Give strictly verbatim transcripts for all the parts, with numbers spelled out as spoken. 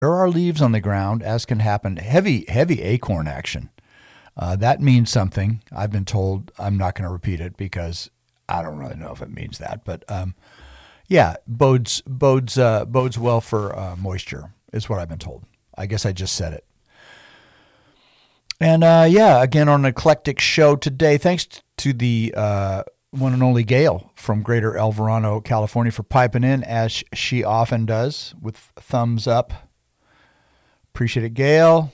There are leaves on the ground, as can happen. Heavy, heavy acorn action. Uh, that means something. I've been told. I'm not going to repeat it because I don't really know if it means that. But um, yeah, bodes bodes uh, bodes well for uh, moisture is what I've been told. I guess I just said it. And uh, yeah, again on an eclectic show today. Thanks to the uh, one and only Gail from Greater El Verano, California, for piping in as she often does with thumbs up. Appreciate it, Gail.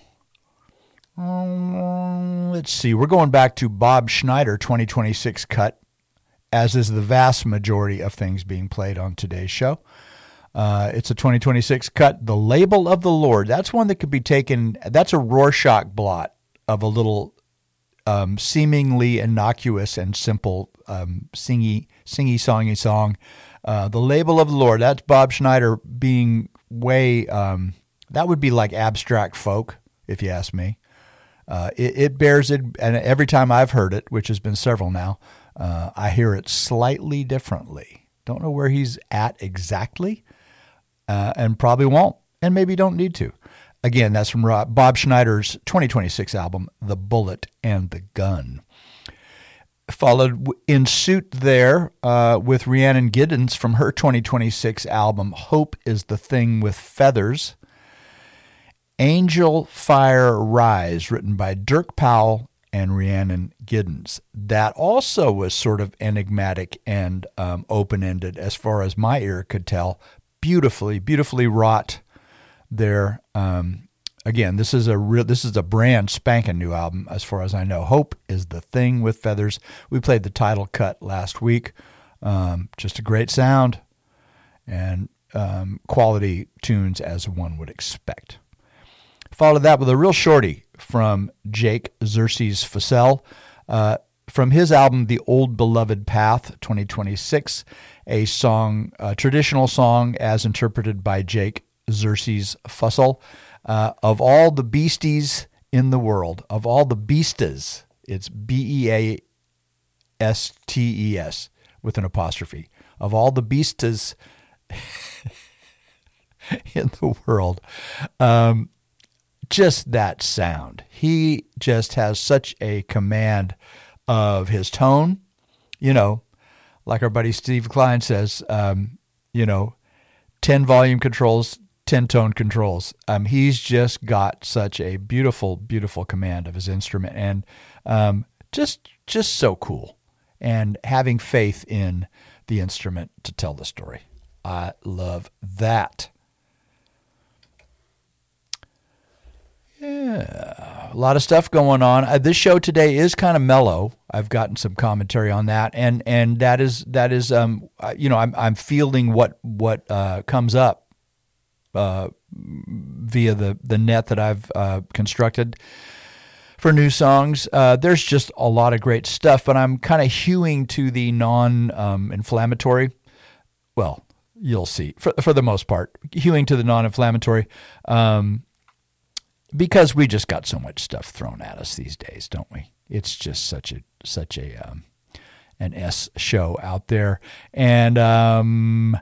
Um, let's see. We're going back to Bob Schneider twenty twenty-six cut, as is the vast majority of things being played on today's show. Uh, it's a twenty twenty-six cut, The Label of the Lord. That's one that could be taken, that's a Rorschach blot of a little um, seemingly innocuous and simple um, singy, singy, songy song. Uh, the Label of the Lord, that's Bob Schneider being way, um, that would be like abstract folk, if you ask me. Uh, it, it bears it, and every time I've heard it, which has been several now, uh, I hear it slightly differently. Don't know where he's at exactly, uh, and probably won't, and maybe don't need to. Again, that's from Rob, Bob Schneider's twenty twenty-six album, The Bullet and the Gun. Followed in suit there uh, with Rhiannon Giddens from her twenty twenty-six album, Hope is the Thing with Feathers. Angel Fire Rise, written by Dirk Powell and Rhiannon Giddens. That also was sort of enigmatic and um, open-ended as far as my ear could tell. Beautifully, beautifully wrought there. Um, again, this is a real, this is a brand spanking new album as far as I know. Hope is the Thing with Feathers. We played the title cut last week. Um, just a great sound and um, quality tunes as one would expect. Followed that with a real shorty from Jake Xerxes Fussell. Uh, from his album, The Old Beloved Path, twenty twenty-six, a song, a traditional song as interpreted by Jake Xerxes Fussell. Uh, of all the beasties in the world, of all the beastas, it's B E A S T E S with an apostrophe. Of all the beastas in the world, um, just that sound. He just has such a command of his tone. You know, like our buddy Steve Klein says, um, you know, ten volume controls, ten tone controls. Um, he's just got such a beautiful, beautiful command of his instrument, and um, just just so cool. And having faith in the instrument to tell the story. I love that. Yeah, a lot of stuff going on. Uh, this show today is kind of mellow. I've gotten some commentary on that, and and that is that is um uh, you know I'm I'm fielding what what uh, comes up uh, via the the net that I've uh, constructed for new songs. Uh, there's just a lot of great stuff, but I'm kind of hewing to the non-inflammatory. Um, well, you'll see for for the most part, hewing to the non-inflammatory. Um, Because we just got so much stuff thrown at us these days, don't we? It's just such a such a um, an S show out there, and um,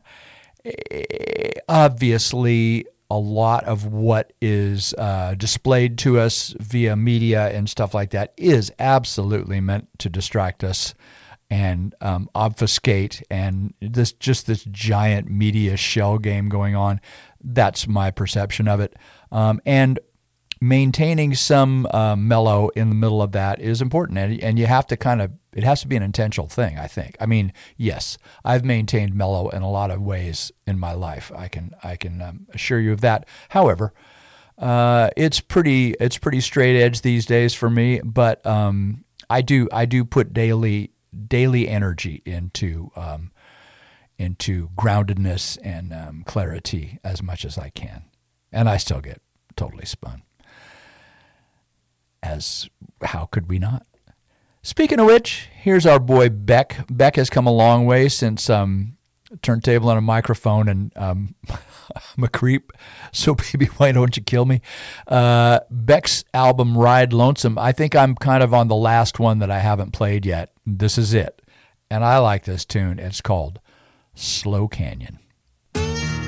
obviously a lot of what is uh, displayed to us via media and stuff like that is absolutely meant to distract us and um, obfuscate, and this just this giant media shell game going on. That's my perception of it, um, and maintaining some uh, mellow in the middle of that is important, and, and you have to kind of, it has to be an intentional thing, I think. I mean, yes, I've maintained mellow in a lot of ways in my life. I can I can um, assure you of that. However, uh, it's pretty it's pretty straight edge these days for me, but um, I do I do put daily daily energy into um, into groundedness and um, clarity as much as I can, and I still get totally spun. As how could we not? Speaking of which, here's our boy Beck. Beck has come a long way since um, turntable and a microphone, and um, I'm a creep, so baby, why don't you kill me? Uh, Beck's album, Ride Lonesome, I think I'm kind of on the last one that I haven't played yet. This is it, and I like this tune. It's called Slow Canyon.